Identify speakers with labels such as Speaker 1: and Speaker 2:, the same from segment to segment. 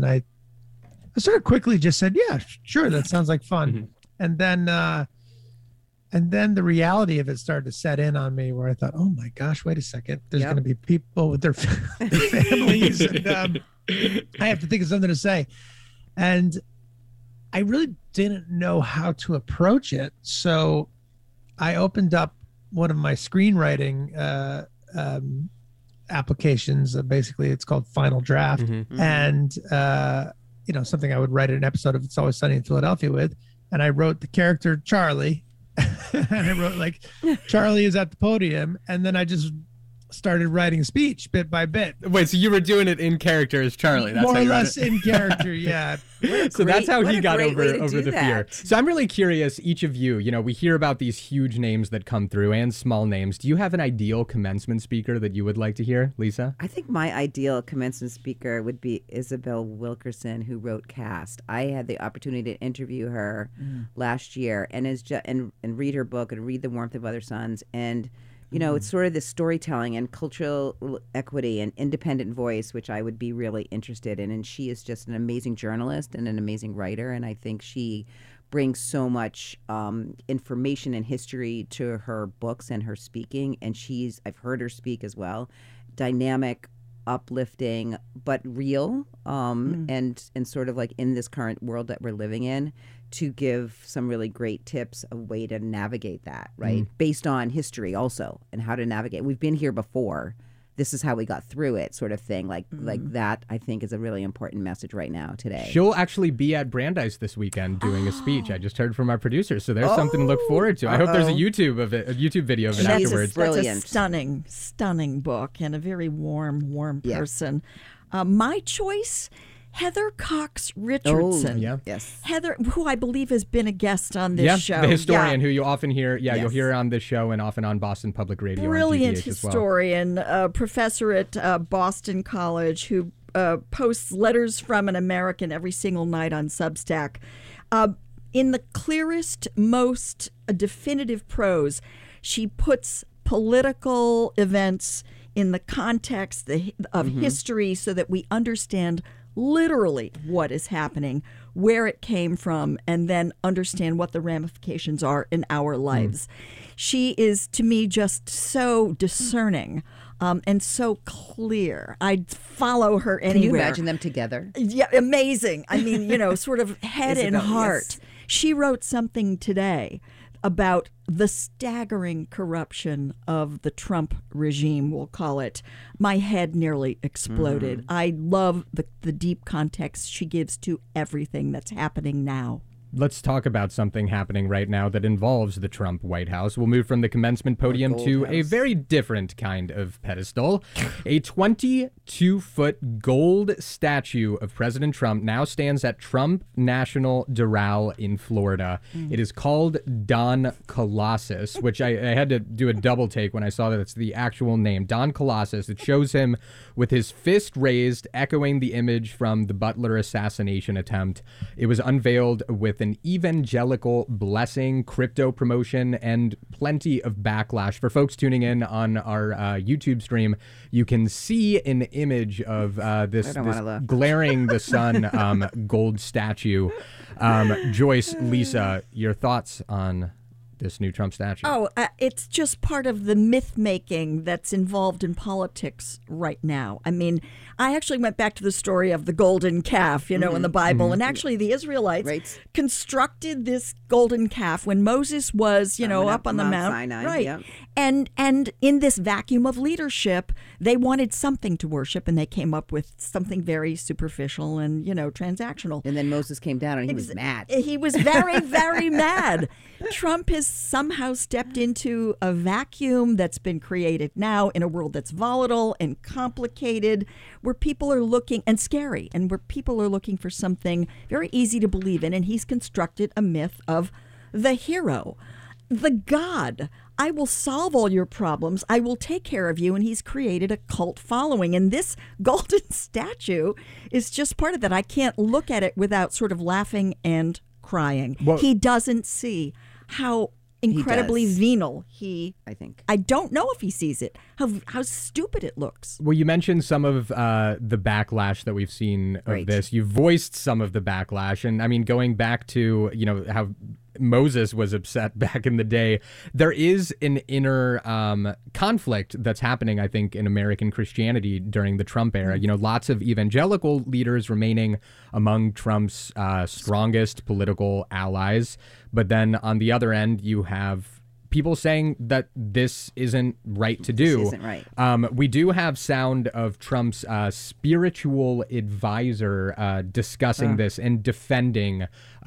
Speaker 1: I sort of quickly just said, yeah, sure, that sounds like fun. Mm-hmm. And then the reality of it started to set in on me, where I thought, oh my gosh, wait a second, there's going to be people with their families, and I have to think of something to say. And I really didn't know how to approach it. So I opened up one of my screenwriting applications. Basically, it's called Final Draft. Mm-hmm. And, something I would write an episode of It's Always Sunny in Philadelphia with. And I wrote the character Charlie. And I wrote Charlie is at the podium. And then I just started writing a speech bit by bit.
Speaker 2: Wait, so you were doing it in character as Charlie?
Speaker 1: That's more or less in character, yeah.
Speaker 2: So that's how he got over the fear. So I'm really curious, each of you, we hear about these huge names that come through and small names. Do you have an ideal commencement speaker that you would like to hear, Lisa?
Speaker 3: I think my ideal commencement speaker would be Isabel Wilkerson, who wrote Caste. I had the opportunity to interview her last year and read her book and read The Warmth of Other Suns. And it's sort of this storytelling and cultural equity and independent voice, which I would be really interested in. And she is just an amazing journalist and an amazing writer. And I think she brings so much information and history to her books and her speaking. And I've heard her speak as well, dynamic, uplifting, but real, and sort of like in this current world that we're living in, to give some really great tips, a way to navigate that, right? Based on history also, and how to navigate. We've been here before. This is how we got through it, sort of thing. Like that, I think, is a really important message right now, today.
Speaker 2: She'll actually be at Brandeis this weekend doing a speech. I just heard from our producer, so there's something to look forward to. I hope there's a YouTube video of it afterwards.
Speaker 4: That's a stunning book, and a very warm person. My choice, Heather Cox Richardson.
Speaker 3: Yes.
Speaker 4: Heather, who I believe has been a guest on this show.
Speaker 2: The historian who you often hear, you'll hear on this show and often on Boston Public Radio.
Speaker 4: Brilliant
Speaker 2: on GBH
Speaker 4: historian,
Speaker 2: as well.
Speaker 4: Professor at Boston College, who posts letters from an American every single night on Substack. In the clearest, most definitive prose, she puts political events in the context of history so that we understand literally what is happening, where it came from, and then understand what the ramifications are in our lives. She is, to me, just so discerning and so clear. I'd follow her anywhere.
Speaker 3: Can you imagine them together?
Speaker 4: Yeah, amazing. I mean, sort of head and heart. Yes. She wrote something today about the staggering corruption of the Trump regime, we'll call it. My head nearly exploded. I love the deep context she gives to everything that's happening now.
Speaker 2: Let's talk about something happening right now that involves the Trump White House. We'll move from the commencement podium to a very different kind of pedestal. A 22-foot gold statue of President Trump now stands at Trump National Doral in Florida. It is called Don Colossus, which I had to do a double take when I saw that it's the actual name. Don Colossus. It shows him with his fist raised, echoing the image from the Butler assassination attempt. It was unveiled with an evangelical blessing, crypto promotion, and plenty of backlash. For folks tuning in on our YouTube stream, you can see an image of this glaring the sun gold statue. Joyce, Lisa, your thoughts on this new Trump statue?
Speaker 4: It's just part of the myth-making that's involved in politics right now. I mean, I actually went back to the story of the golden calf, in the Bible, and actually the Israelites constructed this golden calf when Moses was, up on the Mount
Speaker 3: Sinai,
Speaker 4: right?
Speaker 3: Yeah.
Speaker 4: And in this vacuum of leadership, they wanted something to worship, and they came up with something very superficial and, transactional.
Speaker 3: And then Moses came down, and he was mad.
Speaker 4: He was very, very mad. Trump has somehow stepped into a vacuum that's been created now in a world that's volatile and complicated, where people are looking, and scary, and where people are looking for something very easy to believe in. And he's constructed a myth of the hero, the God. I will solve all your problems. I will take care of you. And he's created a cult following. And this golden statue is just part of that. I can't look at it without sort of laughing and crying. He doesn't see how incredibly
Speaker 3: does.
Speaker 4: venal. I don't know if he sees it. How stupid it looks.
Speaker 2: Well, you mentioned some of the backlash that we've seen of
Speaker 3: Right.
Speaker 2: this. You voiced some of the backlash, and I mean, going back to how Moses was upset back in the day, there is an inner conflict that's happening, I think, in American Christianity during the Trump era. Lots of evangelical leaders remaining among Trump's strongest political allies. But then on the other end, you have people saying that this isn't right to do.
Speaker 3: This isn't right.
Speaker 2: We do have sound of Trump's spiritual advisor discussing this and defending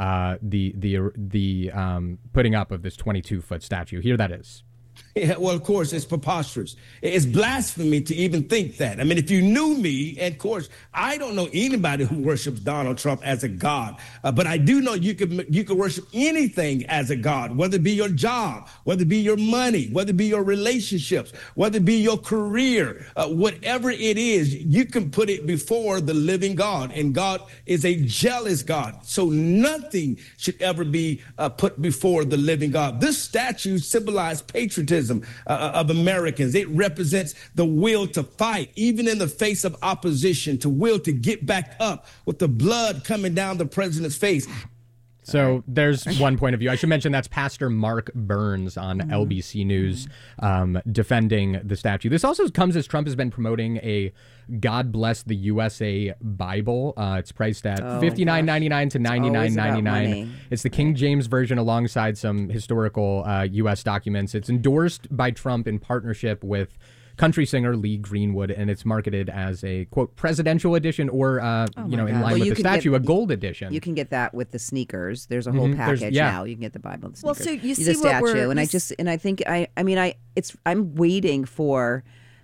Speaker 2: the putting up of this 22-foot statue. Here that is.
Speaker 5: Yeah, well, of course, it's preposterous. It's blasphemy to even think that. I mean, if you knew me, and of course, I don't know anybody who worships Donald Trump as a god, but I do know you could worship anything as a god, whether it be your job, whether it be your money, whether it be your relationships, whether it be your career, whatever it is, you can put it before the living God, and God is a jealous God. So nothing should ever be put before the living God. This statue symbolized patriotism of Americans. It represents the will to fight, even in the face of opposition, to will to get back up with the blood coming down the president's face.
Speaker 2: So there's one point of view. I should mention that's Pastor Mark Burns on LBC News defending the statue. This also comes as Trump has been promoting a God Bless the USA Bible. It's priced at $59.99 to $99.99. It's the King James Version alongside some historical U.S. documents. It's endorsed by Trump in partnership with country singer Lee Greenwood, and it's marketed as a, quote, presidential edition or, in line with the statue, a gold edition.
Speaker 3: You can get that with the sneakers. There's a whole package now. You can get the Bible, the sneakers.
Speaker 4: Well, so you see
Speaker 3: the statue,
Speaker 4: what
Speaker 3: I think I'm waiting for,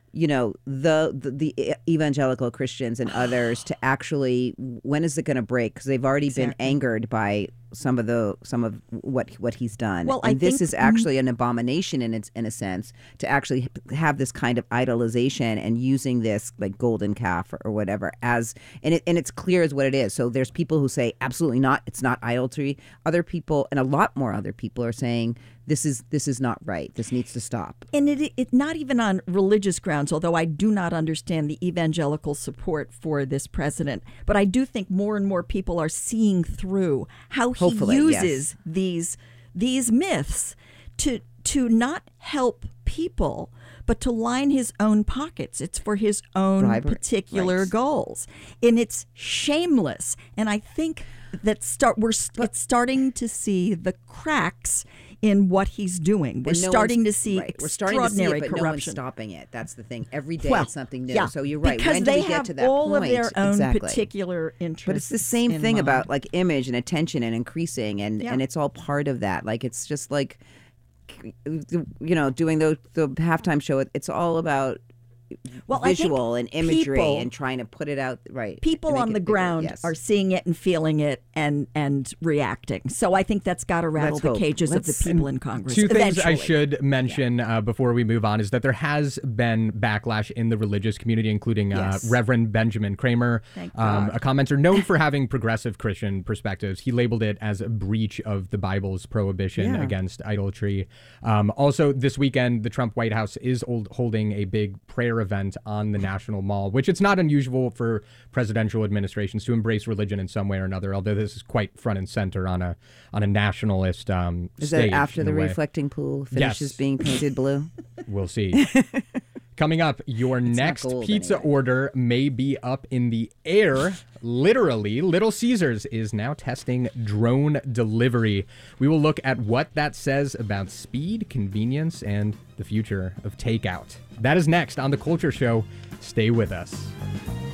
Speaker 3: the evangelical Christians and others to actually, when is it going to break? Because they've already been angered by some of what he's done.
Speaker 4: Well,
Speaker 3: and this is actually an abomination in a sense, to actually have this kind of idolization and using this like golden calf or whatever and it's clear as what it is. So there's people who say absolutely not, it's not idolatry. Other people, and a lot more other people, are saying this is not right. This needs to stop.
Speaker 4: And it not even on religious grounds, although I do not understand the evangelical support for this president. But I do think more and more people are seeing through how he uses these myths to not help people, but to line his own pockets. It's for his own particular goals. And it's shameless. And I think that it's starting to see the cracks in what he's doing. We're starting to see extraordinary corruption.
Speaker 3: No one's stopping it. That's the thing. Every day it's something new.
Speaker 4: Yeah,
Speaker 3: so you're right.
Speaker 4: Because
Speaker 3: when
Speaker 4: they
Speaker 3: do we
Speaker 4: have
Speaker 3: get to that
Speaker 4: all
Speaker 3: point?
Speaker 4: of their own particular interests.
Speaker 3: But it's the same thing about like image and attention and increasing, and it's all part of that. Like it's just like, doing the halftime show. It's all about visual and imagery and trying to put it out right.
Speaker 4: People on the ground are seeing it and feeling it and reacting. So I think that's got to rattle the cages of the people in Congress.
Speaker 2: Two things I should mention before we move on is that there has been backlash in the religious community, including Reverend Benjamin Kramer, a commenter known for having progressive Christian perspectives. He labeled it as a breach of the Bible's prohibition against idolatry. Also, this weekend, the Trump White House is holding a big prayer event on the National Mall, which it's not unusual for presidential administrations to embrace religion in some way or another, although this is quite front and center on a nationalist stage.
Speaker 3: Is that after the reflecting pool finishes being painted blue?
Speaker 2: We'll see. Coming up, your next pizza order may be up in the air. Literally, Little Caesars is now testing drone delivery. We will look at what that says about speed, convenience, and the future of takeout. That is next on The Culture Show. Stay with us.